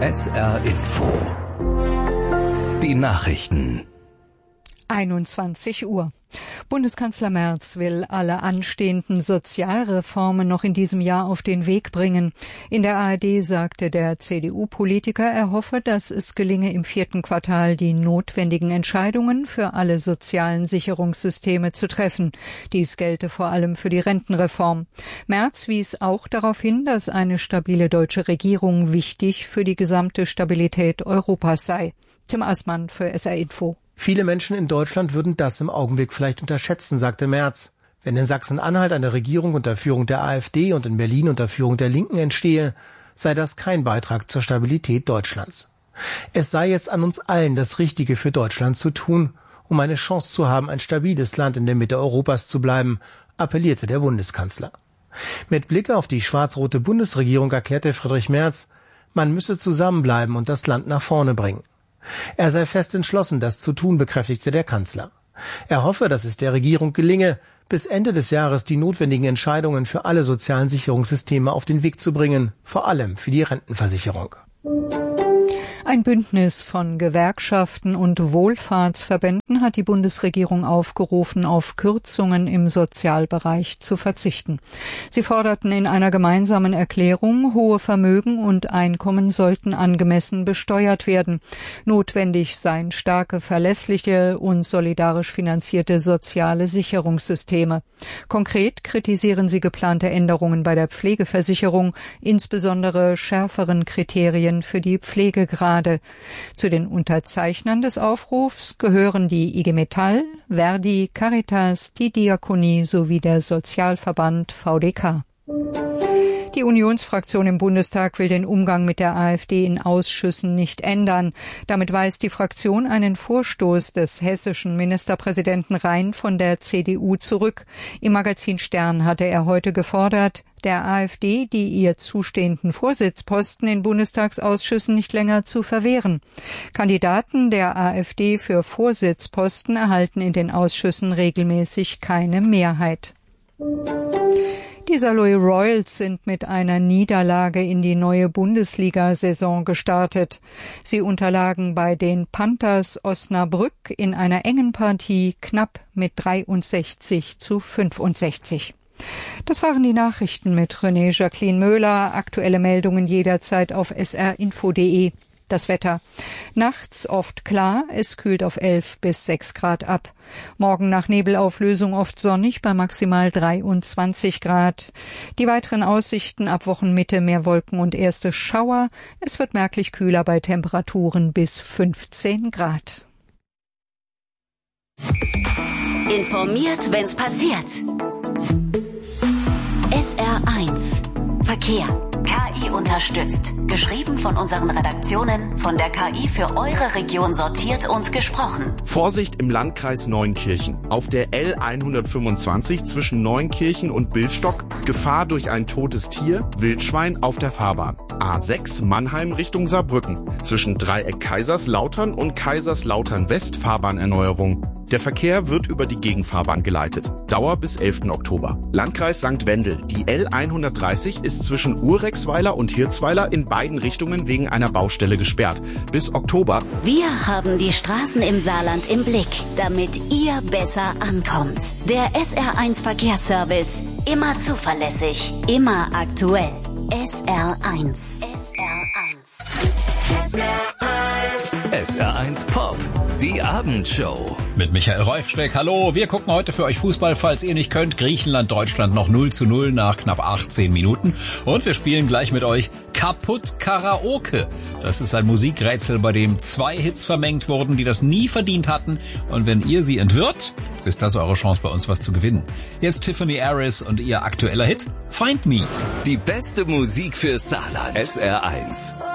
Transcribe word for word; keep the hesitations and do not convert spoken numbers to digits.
S R Info. Die Nachrichten. einundzwanzig Uhr. Bundeskanzler Merz will alle anstehenden Sozialreformen noch in diesem Jahr auf den Weg bringen. In der A R D sagte der C D U-Politiker, er hoffe, dass es gelinge, im vierten Quartal die notwendigen Entscheidungen für alle sozialen Sicherungssysteme zu treffen. Dies gelte vor allem für die Rentenreform. Merz wies auch darauf hin, dass eine stabile deutsche Regierung wichtig für die gesamte Stabilität Europas sei. Tim Assmann für S R Info. Viele Menschen in Deutschland würden das im Augenblick vielleicht unterschätzen, sagte Merz. Wenn in Sachsen-Anhalt eine Regierung unter Führung der AfD und in Berlin unter Führung der Linken entstehe, sei das kein Beitrag zur Stabilität Deutschlands. Es sei jetzt an uns allen, das Richtige für Deutschland zu tun, um eine Chance zu haben, ein stabiles Land in der Mitte Europas zu bleiben, appellierte der Bundeskanzler. Mit Blick auf die schwarz-rote Bundesregierung erklärte Friedrich Merz, man müsse zusammenbleiben und das Land nach vorne bringen. Er sei fest entschlossen, das zu tun, bekräftigte der Kanzler. Er hoffe, dass es der Regierung gelinge, bis Ende des Jahres die notwendigen Entscheidungen für alle sozialen Sicherungssysteme auf den Weg zu bringen, vor allem für die Rentenversicherung. Ein Bündnis von Gewerkschaften und Wohlfahrtsverbänden hat die Bundesregierung aufgerufen, auf Kürzungen im Sozialbereich zu verzichten. Sie forderten in einer gemeinsamen Erklärung, hohe Vermögen und Einkommen sollten angemessen besteuert werden. Notwendig seien starke, verlässliche und solidarisch finanzierte soziale Sicherungssysteme. Konkret kritisieren sie geplante Änderungen bei der Pflegeversicherung, insbesondere schärferen Kriterien für die Pflegegrade. Zu den Unterzeichnern des Aufrufs gehören die I G Metall, Verdi, Caritas, die Diakonie sowie der Sozialverband V D K. Die Unionsfraktion im Bundestag will den Umgang mit der AfD in Ausschüssen nicht ändern. Damit weist die Fraktion einen Vorstoß des hessischen Ministerpräsidenten Rhein von der C D U zurück. Im Magazin Stern hatte er heute gefordert, der AfD die ihr zustehenden Vorsitzposten in Bundestagsausschüssen nicht länger zu verwehren. Kandidaten der AfD für Vorsitzposten erhalten in den Ausschüssen regelmäßig keine Mehrheit. Die Saarlouis Royals sind mit einer Niederlage in die neue Bundesliga-Saison gestartet. Sie unterlagen bei den Panthers Osnabrück in einer engen Partie knapp mit dreiundsechzig zu fünfundsechzig. Das waren die Nachrichten mit René Jacqueline Möhler. Aktuelle Meldungen jederzeit auf s r info punkt d e. Das Wetter. Nachts oft klar, es kühlt auf elf bis sechs Grad ab. Morgen nach Nebelauflösung oft sonnig bei maximal dreiundzwanzig Grad. Die weiteren Aussichten ab Wochenmitte mehr Wolken und erste Schauer. Es wird merklich kühler bei Temperaturen bis fünfzehn Grad. Informiert, wenn's passiert. S R eins Verkehr. K I unterstützt. Geschrieben von unseren Redaktionen, von der K I für eure Region sortiert und gesprochen. Vorsicht im Landkreis Neunkirchen. Auf der L hundertfünfundzwanzig zwischen Neunkirchen und Billstock. Gefahr durch ein totes Tier, Wildschwein auf der Fahrbahn. A sechs Mannheim Richtung Saarbrücken. Zwischen Dreieck Kaiserslautern und Kaiserslautern West Fahrbahnerneuerung. Der Verkehr wird über die Gegenfahrbahn geleitet. Dauer bis elften Oktober. Landkreis Sankt Wendel. Die L hundertdreißig ist zwischen Urexweiler und Hirzweiler in beiden Richtungen wegen einer Baustelle gesperrt. Bis Oktober. Wir haben die Straßen im Saarland im Blick, damit ihr besser ankommt. Der S R eins Verkehrsservice. Immer zuverlässig, immer aktuell. S R eins. S R eins. S R eins. S R eins Pop. Die Abendshow. Mit Michael Reufschreck. Hallo, wir gucken heute für euch Fußball, falls ihr nicht könnt. Griechenland, Deutschland noch null zu null nach knapp achtzehn Minuten. Und wir spielen gleich mit euch Kaputt Karaoke. Das ist ein Musikrätsel, bei dem zwei Hits vermengt wurden, die das nie verdient hatten. Und wenn ihr sie entwirrt, ist das eure Chance, bei uns was zu gewinnen. Jetzt Tiffany Harris und ihr aktueller Hit Find Me. Die beste Musik für Saarland. S R eins.